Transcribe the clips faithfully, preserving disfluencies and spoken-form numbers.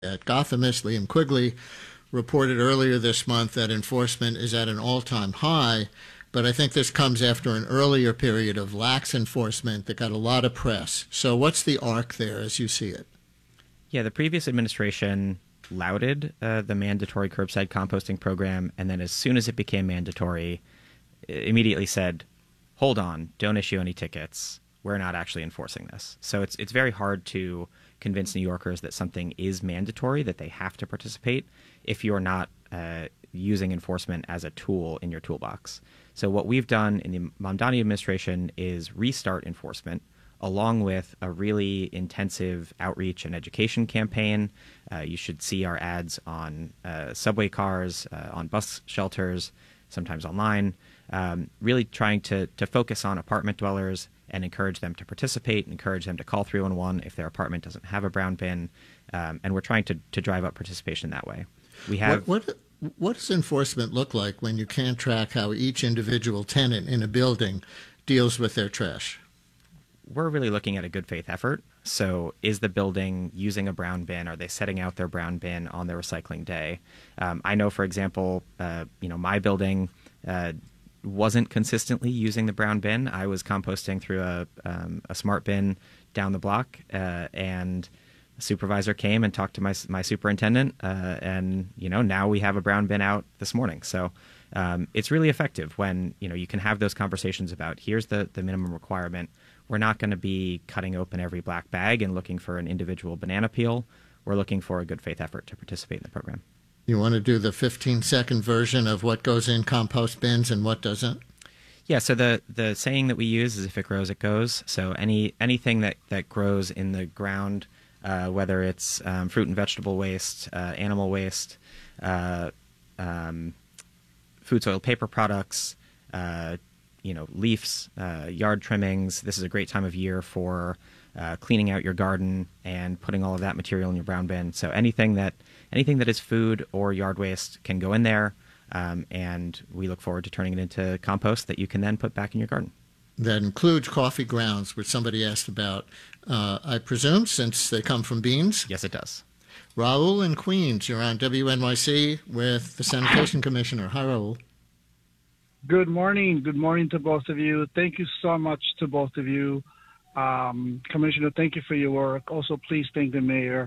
at Gothamist. Liam Quigley reported earlier this month that enforcement is at an all-time high, but I think this comes after an earlier period of lax enforcement that got a lot of press. So what's the arc there as you see it? Yeah, the previous administration lauded uh, the mandatory curbside composting program, and then as soon as it became mandatory, immediately said, hold on, don't issue any tickets. We're not actually enforcing this. So it's it's very hard to convince New Yorkers that something is mandatory, that they have to participate, if you're not uh, using enforcement as a tool in your toolbox. So what we've done in the Mamdani administration is restart enforcement, along with a really intensive outreach and education campaign. Uh, you should see our ads on uh, subway cars, uh, on bus shelters, sometimes online, um, really trying to, to focus on apartment dwellers and encourage them to participate, encourage them to call three one one if their apartment doesn't have a brown bin. Um, and we're trying to, to drive up participation that way. We have what, what what does enforcement look like when you can't track how each individual tenant in a building deals with their trash? We're really looking at a good faith effort. So is the building using a brown bin? Are they setting out their brown bin on their recycling day? Um, I know, for example, uh, you know, my building uh, wasn't consistently using the brown bin. I was composting through a, um, a smart bin down the block, uh, and a supervisor came and talked to my my superintendent, uh, and you know, now we have a brown bin out this morning. So um, it's really effective when you know you can have those conversations about here's the the minimum requirement. We're not going to be cutting open every black bag and looking for an individual banana peel. We're looking for a good faith effort to participate in the program. You want to do the fifteen-second version of what goes in compost bins and what doesn't? Yeah, so the, the saying that we use is if it grows, it goes. So any anything that, that grows in the ground, uh, whether it's um, fruit and vegetable waste, uh, animal waste, uh, um, food, soil, paper products, uh, you know, leaves, uh, yard trimmings. This is a great time of year for uh, cleaning out your garden and putting all of that material in your brown bin. So anything that anything that is food or yard waste can go in there, um, and we look forward to turning it into compost that you can then put back in your garden. That includes coffee grounds, which somebody asked about, uh, I presume, since they come from beans? Yes, it does. Raul in Queens, you're on W N Y C with the Sanitation Commissioner. Hi, Raul. Good morning. Good morning to both of you. Thank you so much to both of you. Um, Commissioner, thank you for your work. Also, please thank the mayor.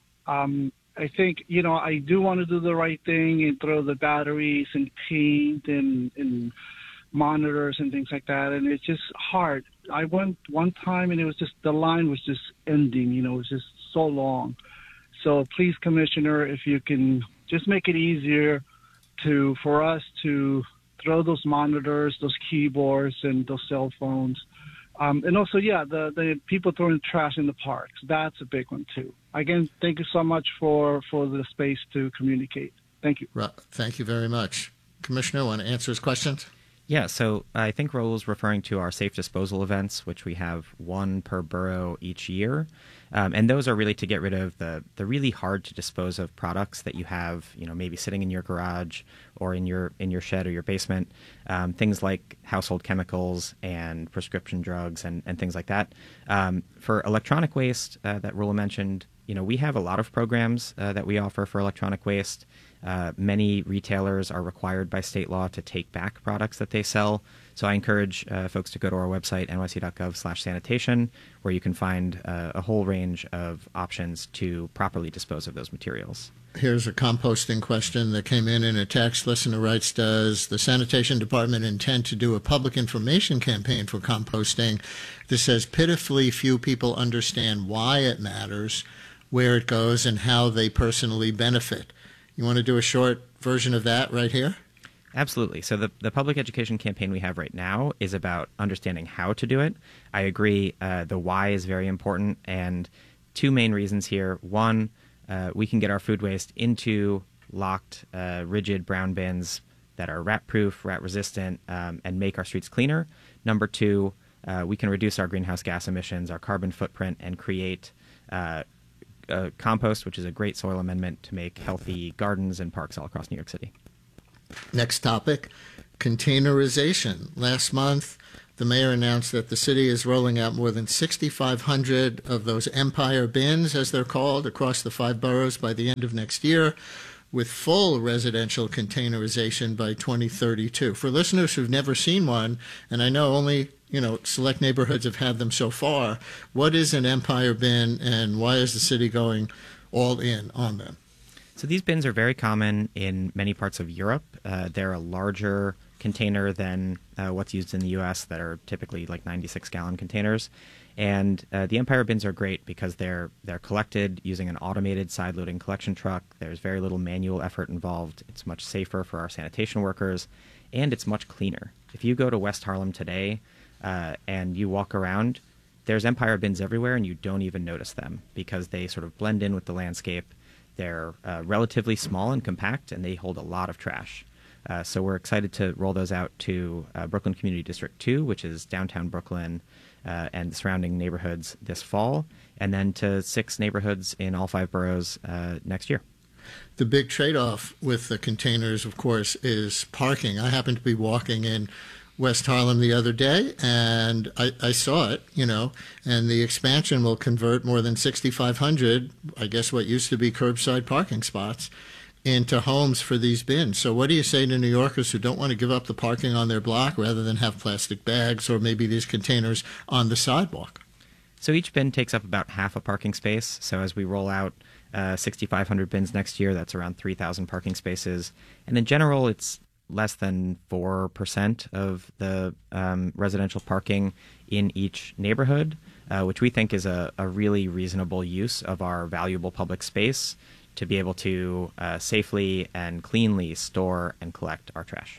Um, I think, you know, I do want to do the right thing and throw the batteries and paint and, and monitors and things like that. And it's just hard. I went one time and it was just, the line was just ending, you know, it was just so long. So please, Commissioner, if you can just make it easier to, for us to throw those monitors, those keyboards, and those cell phones. Um, and also, yeah, the, the people throwing trash in the parks. That's a big one, too. Again, thank you so much for, for the space to communicate. Thank you. Thank you very much. Commissioner, want to answer his questions? Yeah, so I think Raul is referring to our safe disposal events, which we have one per borough each year. Um, and those are really to get rid of the, the really hard to dispose of products that you have, you know, maybe sitting in your garage or in your in your shed or your basement. Um, things like household chemicals and prescription drugs and, and things like that. Um, for electronic waste uh, that Raul mentioned, you know, we have a lot of programs uh, that we offer for electronic waste. Uh, many retailers are required by state law to take back products that they sell. So I encourage uh, folks to go to our website, N Y C dot gov slash sanitation, where you can find uh, a whole range of options to properly dispose of those materials. Here's a composting question that came in in a text. Listener writes, does the sanitation department intend to do a public information campaign for composting? This says pitifully few people understand why it matters, where it goes, and how they personally benefit. You want to do a short version of that right here? Absolutely. So the, the public education campaign we have right now is about understanding how to do it. I agree. Uh, the why is very important. And two main reasons here. One, uh, we can get our food waste into locked, uh, rigid brown bins that are rat-proof, rat-resistant, um, and make our streets cleaner. Number two, uh, we can reduce our greenhouse gas emissions, our carbon footprint, and create uh, uh, compost, which is a great soil amendment to make healthy gardens and parks all across New York City. Next topic, containerization. Last month, the mayor announced that the city is rolling out more than sixty-five hundred of those Empire bins, as they're called, across the five boroughs by the end of next year, with full residential containerization by twenty thirty-two. For listeners who've never seen one, and I know only you know select neighborhoods have had them so far, what is an Empire bin, and why is the city going all in on them? So these bins are very common in many parts of Europe. Uh, they're a larger container than uh, what's used in the U S that are typically like ninety-six gallon containers. And uh, the Empire bins are great because they're they're collected using an automated side-loading collection truck. There's very little manual effort involved. It's much safer for our sanitation workers, and it's much cleaner. If you go to West Harlem today uh, and you walk around, there's Empire bins everywhere, and you don't even notice them because they sort of blend in with the landscape. They're uh, relatively small and compact, and they hold a lot of trash. Uh, so we're excited to roll those out to uh, Brooklyn Community District two, which is downtown Brooklyn uh, and the surrounding neighborhoods this fall, and then to six neighborhoods in all five boroughs uh, next year. The big trade-off with the containers, of course, is parking. I happened to be walking in West Harlem the other day, and I, I saw it, you know, and the expansion will convert more than sixty-five hundred, I guess what used to be curbside parking spots, into homes for these bins. So what do you say to New Yorkers who don't want to give up the parking on their block rather than have plastic bags or maybe these containers on the sidewalk? So each bin takes up about half a parking space. So as we roll out uh, sixty-five hundred bins next year, that's around three thousand parking spaces. And in general, it's less than four percent of the um, residential parking in each neighborhood, uh, which we think is a, a really reasonable use of our valuable public space to be able to uh, safely and cleanly store and collect our trash.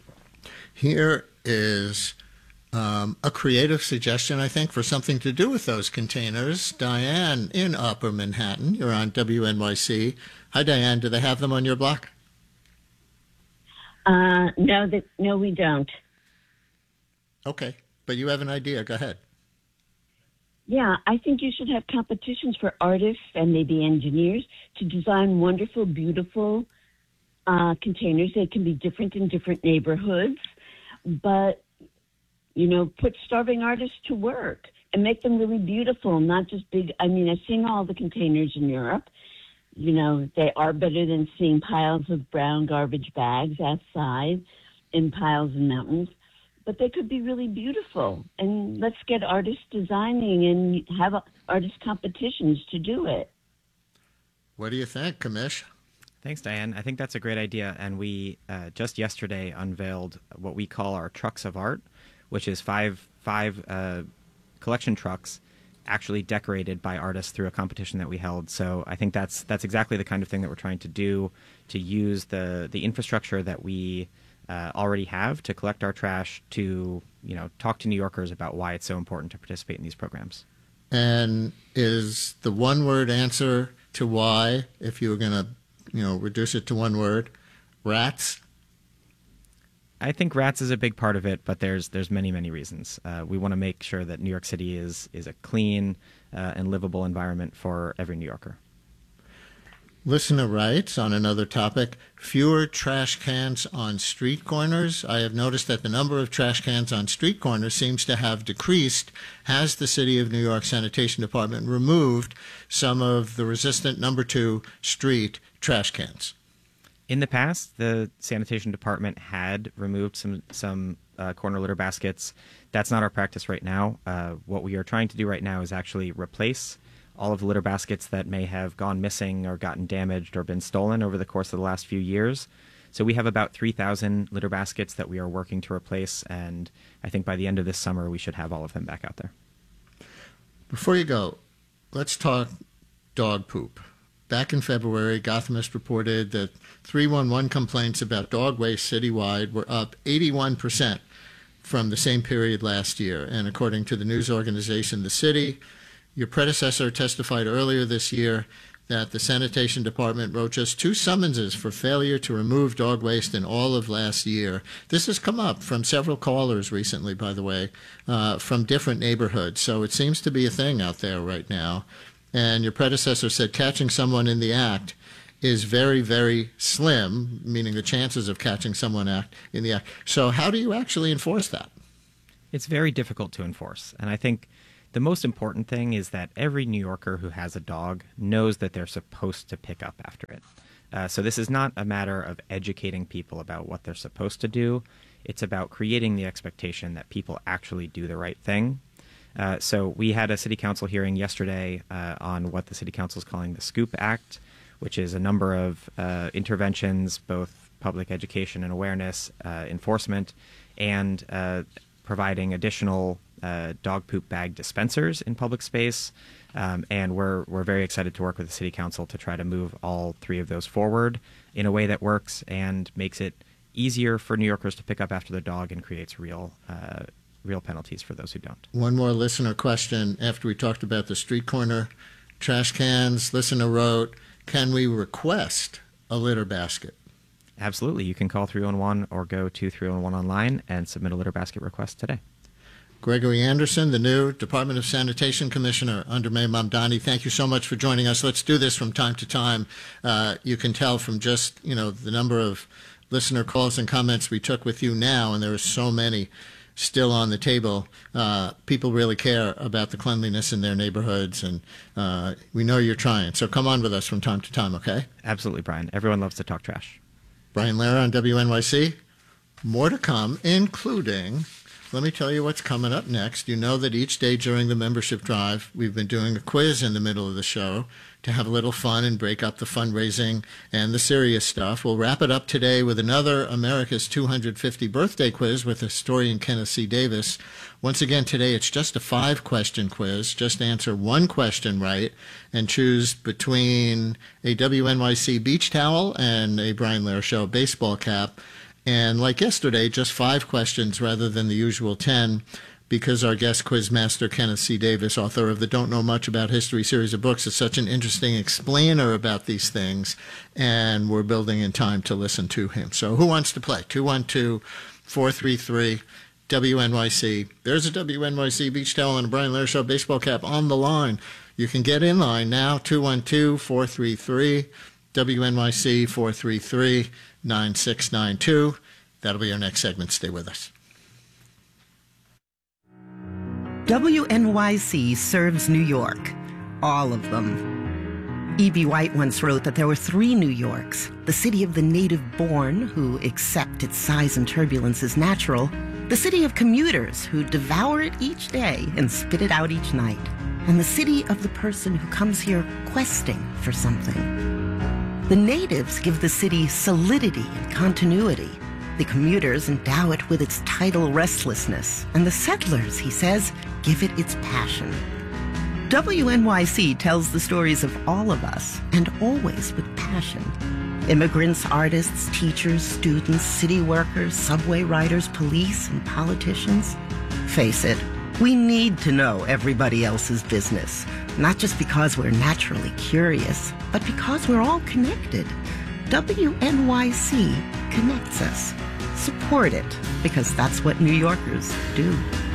Here is um, a creative suggestion, I think, for something to do with those containers. Diane in Upper Manhattan, you're on W N Y C. Hi, Diane. Do they have them on your block? Uh, no, that, no, we don't. Okay, but you have an idea. Go ahead. Yeah, I think you should have competitions for artists and maybe engineers to design wonderful, beautiful uh, containers. They can be different in different neighborhoods, but, you know, put starving artists to work and make them really beautiful, not just big. I mean, I've seen all the containers in Europe. You know, they are better than seeing piles of brown garbage bags outside in piles and mountains. But they could be really beautiful. And let's get artists designing and have artist competitions to do it. What do you think, Kamish? Thanks, Diane. I think that's a great idea. And we uh, just yesterday unveiled what we call our Trucks of Art, which is five, five uh, collection trucks actually decorated by artists through a competition that we held. So I think that's that's exactly the kind of thing that we're trying to do, to use the the infrastructure that we uh, already have to collect our trash, to you know talk to New Yorkers about why it's so important to participate in these programs. And is the one word answer to why, if you were going to you know reduce it to one word, rats? I think rats is a big part of it, but there's there's many, many reasons. Uh, we want to make sure that New York City is is a clean uh, and livable environment for every New Yorker. Listener writes on another topic, fewer trash cans on street corners. I have noticed that the number of trash cans on street corners seems to have decreased. Has the City of New York Sanitation Department removed some of the resistant number two street trash cans? In the past, the sanitation department had removed some some uh, corner litter baskets. That's not our practice right now. Uh, what we are trying to do right now is actually replace all of the litter baskets that may have gone missing or gotten damaged or been stolen over the course of the last few years. So we have about three thousand litter baskets that we are working to replace, and I think by the end of this summer we should have all of them back out there. Before you go, let's talk dog poop. Back in February, Gothamist reported that three one one complaints about dog waste citywide were up eighty-one percent from the same period last year. And according to the news organization The City, your predecessor testified earlier this year that the sanitation department wrote just two summonses for failure to remove dog waste in all of last year. This has come up from several callers recently, by the way, uh, from different neighborhoods. So it seems to be a thing out there right now. And your predecessor said catching someone in the act is very, very slim, meaning the chances of catching someone act in the act. So how do you actually enforce that? It's very difficult to enforce. And I think the most important thing is that every New Yorker who has a dog knows that they're supposed to pick up after it. Uh, so this is not a matter of educating people about what they're supposed to do. It's about creating the expectation that people actually do the right thing. Uh, so we had a city council hearing yesterday uh, on what the city council is calling the SCOOP Act, which is a number of uh, interventions, both public education and awareness, uh, enforcement, and uh, providing additional uh, dog poop bag dispensers in public space. Um, and we're we're very excited to work with the city council to try to move all three of those forward in a way that works and makes it easier for New Yorkers to pick up after their dog and creates real uh, real penalties for those who don't. One more listener question. After we talked about the street corner trash cans, listener wrote, can we request a litter basket? Absolutely. You can call three one one or go to three one one online and submit a litter basket request today. Gregory Anderson, the new Department of Sanitation Commissioner under Mayor Mamdani, thank you so much for joining us. Let's do this from time to time. Uh, you can tell from just, you know, the number of listener calls and comments we took with you now, and there are so many still on the table. Uh, people really care about the cleanliness in their neighborhoods, and uh, we know you're trying. So come on with us from time to time, okay? Absolutely, Brian. Everyone loves to talk trash. Brian Lara on W N Y C. More to come, including, let me tell you what's coming up next. You know that each day during the membership drive, we've been doing a quiz in the middle of the show to have a little fun and break up the fundraising and the serious stuff. We'll wrap it up today with another America's two hundred fifty birthday quiz with historian Kenneth C. Davis. Once again, today it's just a five-question quiz. Just answer one question right and choose between a W N Y C beach towel and a Brian Lara Show baseball cap. And like yesterday, just five questions rather than the usual ten, because our guest quizmaster, Kenneth C. Davis, author of the Don't Know Much About History series of books, is such an interesting explainer about these things, and we're building in time to listen to him. So who wants to play? two one two, four three three, W N Y C. There's a W N Y C beach towel and a Brian Lara Show baseball cap on the line. You can get in line now, two one two, four three three, W N Y C, four three three, nine six nine two. That'll be our next segment. Stay with us. W N Y C serves New York, all of them. E B. White once wrote that there were three New Yorks: the city of the native born, who accept its size and turbulence as natural; the city of commuters, who devour it each day and spit it out each night; and the city of the person who comes here questing for something. The natives give the city solidity and continuity. The commuters endow it with its tidal restlessness, and the settlers, he says, give it its passion. W N Y C tells the stories of all of us, and always with passion. Immigrants, artists, teachers, students, city workers, subway riders, police, and politicians. Face it, we need to know everybody else's business, not just because we're naturally curious, but because we're all connected. W N Y C connects us. Support it, because that's what New Yorkers do.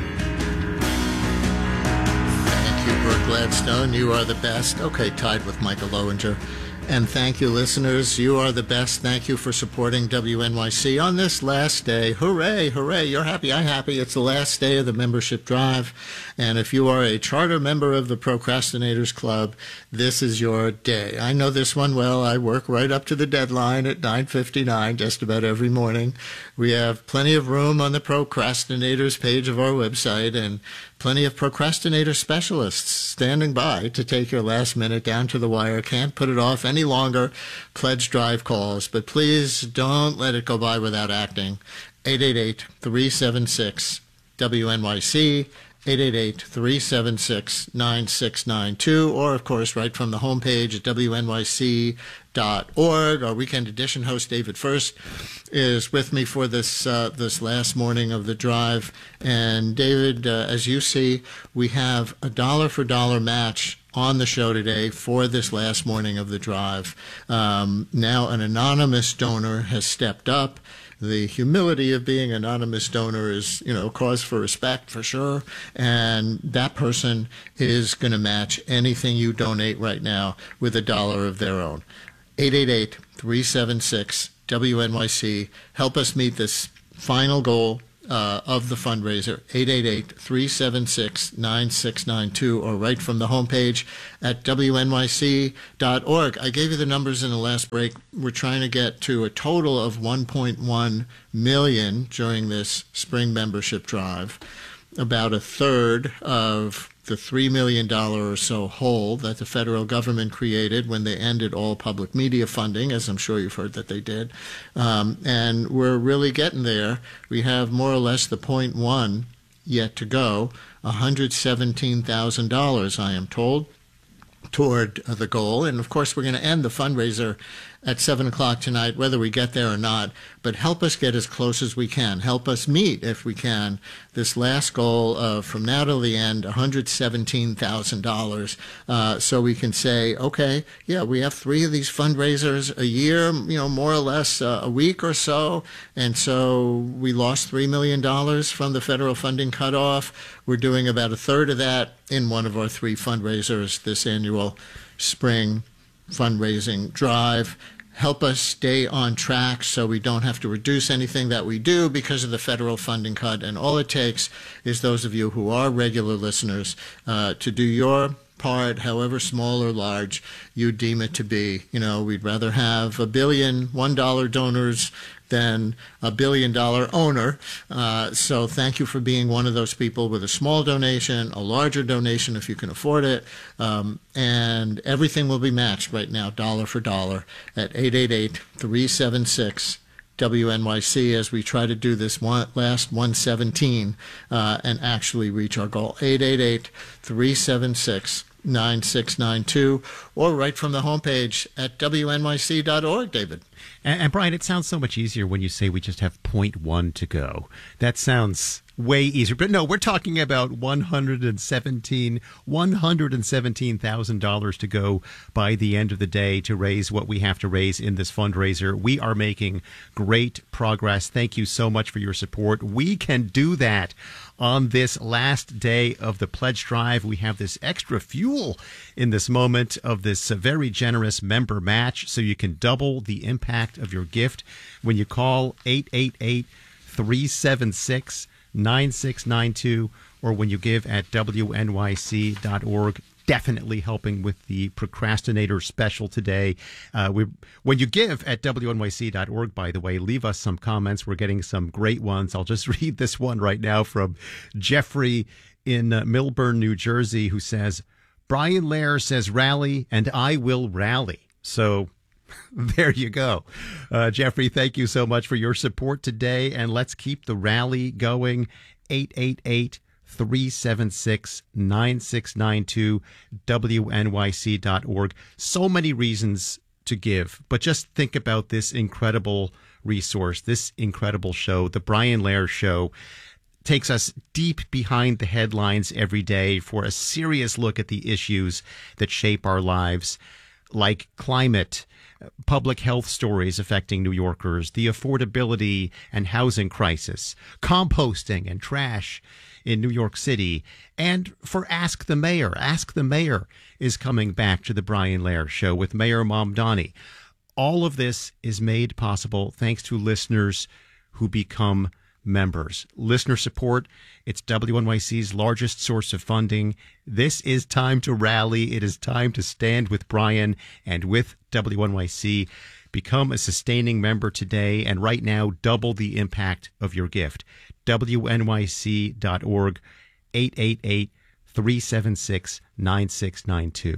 Thank you, Brooke Gladstone. You are the best. Okay, tied with Michael Lowinger. And thank you, listeners. You are the best. Thank you for supporting W N Y C on this last day. Hooray, hooray. You're happy, I'm happy. It's the last day of the membership drive. And if you are a charter member of the Procrastinators Club, this is your day. I know this one well. I work right up to the deadline at nine fifty-nine just about every morning. We have plenty of room on the Procrastinators page of our website, and plenty of procrastinator specialists standing by to take your last minute down to the wire. Can't put it off any longer. Pledge drive calls, but please don't let it go by without acting. eight eight eight, three seven six, W N Y C, eight eight eight, three seven six, nine six nine two, or, of course, right from the homepage at W N Y C dot org. Our Weekend Edition host, David First, is with me for this uh, this last morning of the drive. And, David, uh, as you see, we have a dollar-for-dollar match on the show today for this last morning of the drive. Um, now an anonymous donor has stepped up. The humility of being an anonymous donor is, you know, cause for respect for sure. And that person is going to match anything you donate right now with a dollar of their own. eight eight eight, three seven six, W N Y C. Help us meet this final goal uh, of the fundraiser, eight eight eight, three seven six, nine six nine two, or right from the homepage at W N Y C dot org. I gave you the numbers in the last break. We're trying to get to a total of one point one million during this spring membership drive. About a third of the three million dollars or so hole that the federal government created when they ended all public media funding, as I'm sure you've heard that they did. Um, and we're really getting there. We have more or less the point one yet to go, one hundred seventeen thousand dollars, I am told, toward the goal. And of course, we're going to end the fundraiser at seven o'clock tonight, whether we get there or not. But help us get as close as we can. Help us meet, if we can, this last goal of, from now till the end, one hundred seventeen thousand dollars, uh, so we can say, okay, yeah, we have three of these fundraisers a year, you know, more or less uh, a week or so, and so we lost three million dollars from the federal funding cutoff. We're doing about a third of that in one of our three fundraisers this annual spring fundraising drive. Help us stay on track so we don't have to reduce anything that we do because of the federal funding cut. And all it takes is those of you who are regular listeners uh, to do your part, however small or large you deem it to be. You know, we'd rather have a billion one dollar donors than a billion dollar owner. Uh, so thank you for being one of those people with a small donation, a larger donation if you can afford it. Um, and everything will be matched right now, dollar for dollar, at eight eight eight, three seven six, W N Y C as we try to do this one, last one seventeen uh, and actually reach our goal. eight eight eight, three seven six, nine six nine two, or right from the homepage at W N Y C dot org, David. And, and Brian, it sounds so much easier when you say we just have point one to go. That sounds way easier. But no, we're talking about one hundred seventeen thousand dollars to go by the end of the day to raise what we have to raise in this fundraiser. We are making great progress. Thank you so much for your support. We can do that on this last day of the pledge drive. We have this extra fuel in this moment of this very generous member match, so you can double the impact of your gift when you call eight eight eight, three seven six, nine six nine two, or when you give at W N Y C dot org. Definitely helping with the procrastinator special today. Uh, we, when you give at W N Y C dot org, by the way, leave us some comments. We're getting some great ones. I'll just read this one right now from Jeffrey in uh, Millburn, New Jersey, who says, Brian Lehrer says rally, and I will rally. So there you go. Uh, Jeffrey, thank you so much for your support today, and let's keep the rally going. eight eight eight, three seven six, nine six nine two, W N Y C dot org. So many reasons to give, but just think about this incredible resource, this incredible show. The Brian Lehrer Show takes us deep behind the headlines every day for a serious look at the issues that shape our lives, like climate, public health stories affecting New Yorkers, the affordability and housing crisis, composting and trash in New York City, and for Ask the Mayor. Ask the Mayor is coming back to the Brian Lehrer Show with Mayor Mamdani. All of this is made possible thanks to listeners who become members. Listener support, it's W N Y C's largest source of funding. This is time to rally. It is time to stand with Brian and with W N Y C. Become a sustaining member today, and right now, double the impact of your gift. W N Y C dot org, eight eight eight, three seven six, nine six nine two.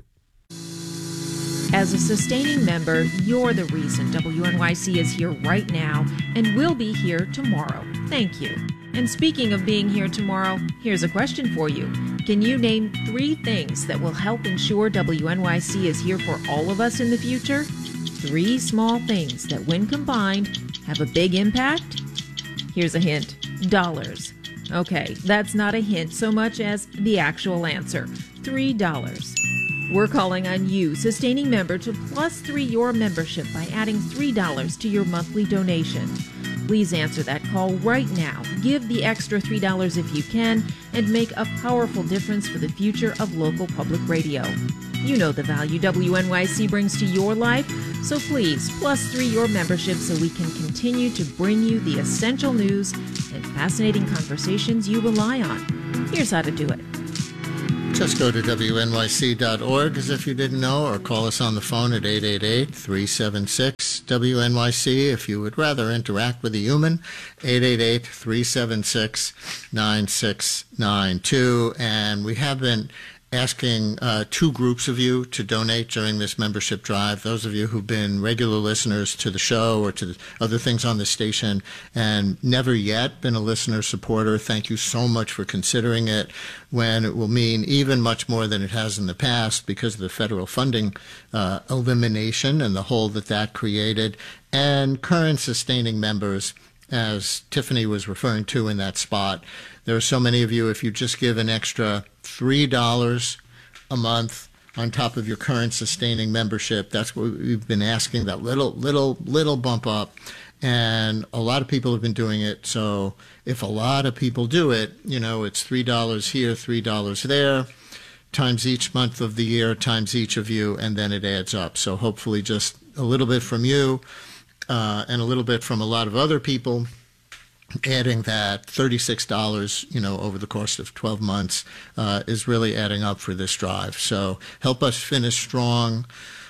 As a sustaining member, you're the reason W N Y C is here right now and will be here tomorrow. Thank you. And speaking of being here tomorrow, here's a question for you. Can you name three things that will help ensure W N Y C is here for all of us in the future? Three small things that, when combined, have a big impact? Here's a hint. Dollars. Okay, that's not a hint so much as the actual answer. Three dollars. We're calling on you, sustaining member, to plus three your membership by adding three dollars to your monthly donation. Please answer that call right now. Give the extra three dollars if you can, and make a powerful difference for the future of local public radio. You know the value W N Y C brings to your life, so please plus three your membership so we can continue to bring you the essential news and fascinating conversations you rely on. Here's how to do it. Just go to W N Y C dot org as if you didn't know, or call us on the phone at eight eight eight, three seven six, W N Y C if you would rather interact with a human, eight eight eight, three seven six, nine six nine two. And we have been asking uh, two groups of you to donate during this membership drive. Those of you who've been regular listeners to the show or to the other things on the station and never yet been a listener supporter, thank you so much for considering it, when it will mean even much more than it has in the past because of the federal funding uh, elimination and the hole that that created. And current sustaining members, as Tiffany was referring to in that spot, there are so many of you, if you just give an extra three dollars a month on top of your current sustaining membership, that's what we've been asking, that little, little, little bump up. And a lot of people have been doing it. So if a lot of people do it, you know, it's three dollars here, three dollars there, times each month of the year, times each of you, and then it adds up. So hopefully just a little bit from you uh, and a little bit from a lot of other people, adding that thirty-six dollars, you know, over the course of twelve months uh, is really adding up for this drive. So help us finish strong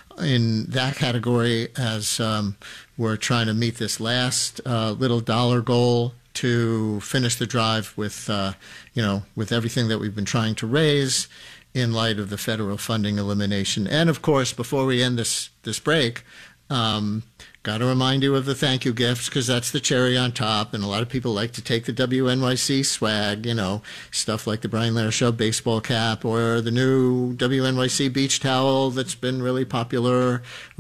in that category as um, we're trying to meet this last uh, little dollar goal to finish the drive with, uh, you know, with everything that we've been trying to raise in light of the federal funding elimination. And of course, before we end this this break, um, got to remind you of the thank you gifts, because that's the cherry on top. And a lot of people like to take the W N Y C swag, you know, stuff like the Brian Lehrer Show baseball cap, or the new W N Y C beach towel that's been really popular,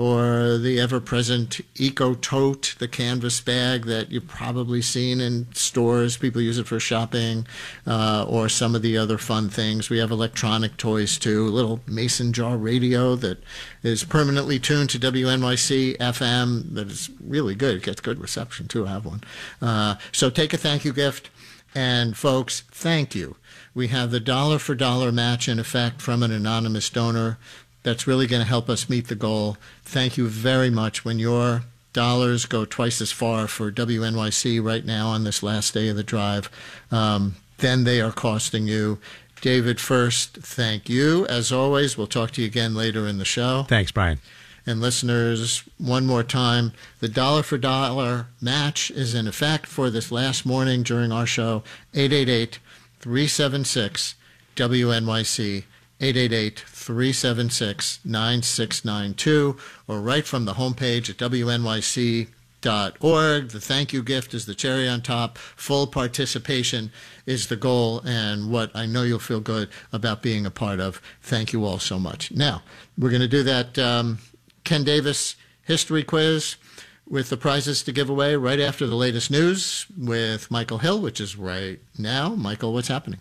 or the ever-present Eco Tote, the canvas bag that you've probably seen in stores. People use it for shopping, uh, or some of the other fun things. We have electronic toys, too, a little mason jar radio that is permanently tuned to W N Y C F M. That is really good. It gets good reception, too. I have one. Uh, so take a thank you gift. And, folks, thank you. We have the dollar for dollar match in effect from an anonymous donor. That's really going to help us meet the goal. Thank you very much. When your dollars go twice as far for W N Y C right now on this last day of the drive, um, then they are costing you. David, first, thank you. As always, we'll talk to you again later in the show. Thanks, Brian. And listeners, one more time, the dollar for dollar match is in effect for this last morning during our show, eight eight eight, three seven six, W N Y C, eight eight eight, three seven six, nine six nine two, or right from the homepage at W N Y C dot org. The thank you gift is the cherry on top. Full participation is the goal, and what I know you'll feel good about being a part of. Thank you all so much. Now, we're going to do that um, Ken Davis history quiz with the prizes to give away right after the latest news with Michael Hill, which is right now. Michael, what's happening?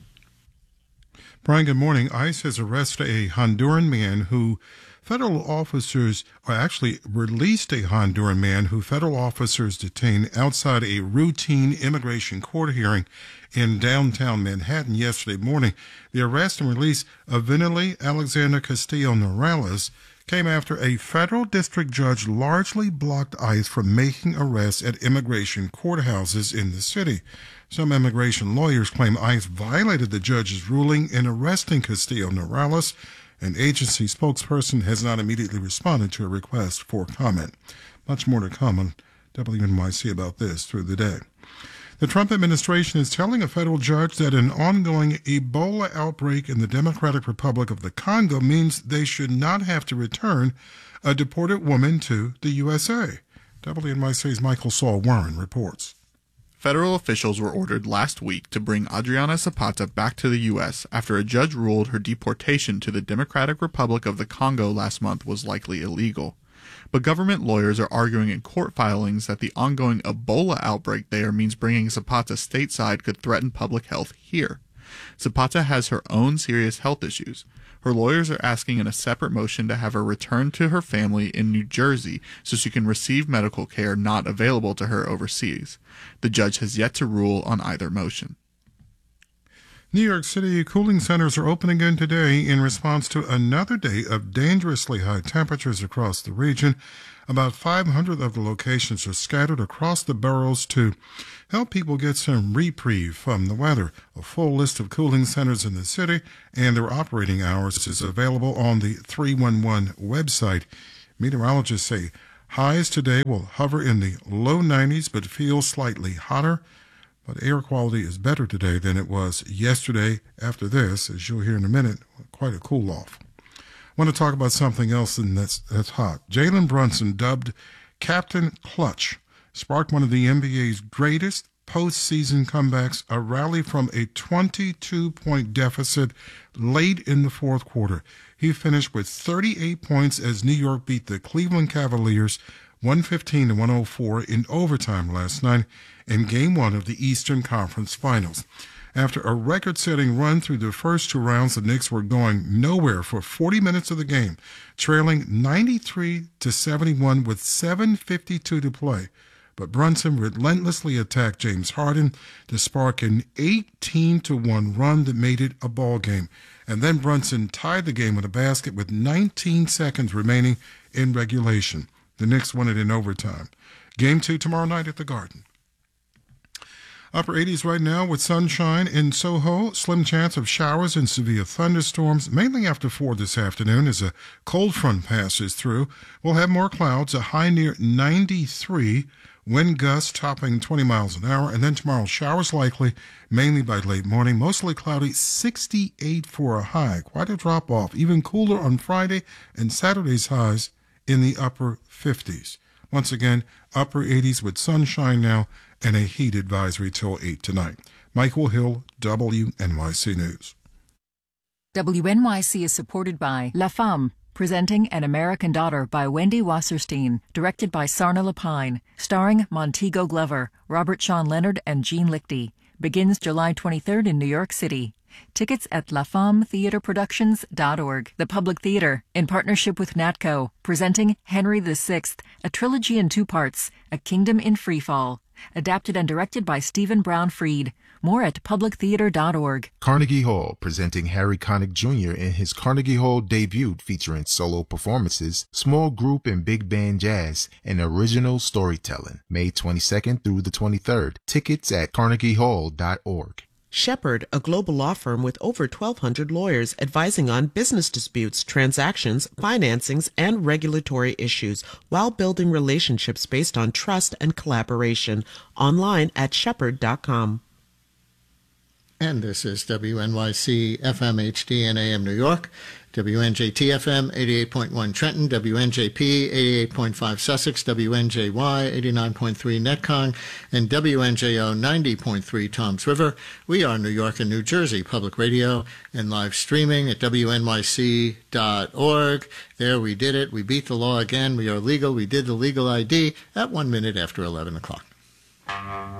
Brian, good morning. ICE has arrested a Honduran man who federal officers, or actually released a Honduran man who federal officers detained outside a routine immigration court hearing in downtown Manhattan yesterday morning. The arrest and release of Vinely Alexander Castillo Morales came after a federal district judge largely blocked ICE from making arrests at immigration courthouses in the city. Some immigration lawyers claim ICE violated the judge's ruling in arresting Castillo Morales. An agency spokesperson has not immediately responded to a request for comment. Much more to come on W N Y C about this through the day. The Trump administration is telling a federal judge that an ongoing Ebola outbreak in the Democratic Republic of the Congo means they should not have to return a deported woman to the U S A. W N Y C's Michael Saul Warren reports. Federal officials were ordered last week to bring Adriana Zapata back to the U S after a judge ruled her deportation to the Democratic Republic of the Congo last month was likely illegal. But government lawyers are arguing in court filings that the ongoing Ebola outbreak there means bringing Zapata stateside could threaten public health here. Zapata has her own serious health issues. Her lawyers are asking in a separate motion to have her returned to her family in New Jersey so she can receive medical care not available to her overseas. The judge has yet to rule on either motion. New York City cooling centers are open again today in response to another day of dangerously high temperatures across the region. About five hundred of the locations are scattered across the boroughs to help people get some reprieve from the weather. A full list of cooling centers in the city and their operating hours is available on the three one one website. Meteorologists say highs today will hover in the low nineties but feel slightly hotter. But air quality is better today than it was yesterday. After this, as you'll hear in a minute, quite a cool off. I want to talk about something else that's, that's hot. Jalen Brunson, dubbed Captain Clutch, sparked one of the N B A's greatest postseason comebacks, a rally from a twenty-two point deficit late in the fourth quarter. He finished with thirty-eight points as New York beat the Cleveland Cavaliers one fifteen to one oh four in overtime last night in Game one of the Eastern Conference Finals. After a record-setting run through the first two rounds, the Knicks were going nowhere for forty minutes of the game, trailing ninety-three to seventy-one with seven fifty-two to play. But Brunson relentlessly attacked James Harden to spark an eighteen to one run that made it a ball game. And then Brunson tied the game with a basket with nineteen seconds remaining in regulation. The Knicks won it in overtime. Game two tomorrow night at the Garden. Upper eighties right now with sunshine in Soho. Slim chance of showers and severe thunderstorms, mainly after four this afternoon as a cold front passes through. We'll have more clouds, a high near ninety-three, wind gusts topping twenty miles an hour, and then tomorrow showers likely, mainly by late morning, mostly cloudy, sixty-eight for a high. Quite a drop off. Even cooler on Friday and Saturday's highs in the upper fifties. Once again, upper eighties with sunshine now and a heat advisory till eight tonight. Michael Hill, W N Y C News. W N Y C is supported by La Femme, presenting An American Daughter by Wendy Wasserstein, directed by Sarna Lapine, starring Montego Glover, Robert Sean Leonard, and Gene Lichty. Begins July twenty-third in New York City. Tickets at la femme theater productions dot org. The Public Theater, in partnership with NATCO, presenting Henry the Sixth, a trilogy in two parts, A Kingdom in Freefall. Adapted and directed by Stephen Brown Freed. More at public theater dot org. Carnegie Hall, presenting Harry Connick Junior in his Carnegie Hall debut, featuring solo performances, small group and big band jazz, and original storytelling. May twenty-second through the twenty-third. Tickets at carnegie hall dot org. Shepherd, a global law firm with over twelve hundred lawyers advising on business disputes, transactions, financings, and regulatory issues while building relationships based on trust and collaboration. Online at shepherd dot com. And this is W N Y C F M H D and A M New York, W N J T F M eighty-eight point one Trenton, W N J P eighty-eight point five Sussex, W N J Y eighty-nine point three Netcong, and W N J O ninety point three Toms River. We are New York and New Jersey Public Radio and live streaming at W N Y C dot org. There we did it. We beat the law again. We are legal. We did the legal I D at one minute after eleven o'clock.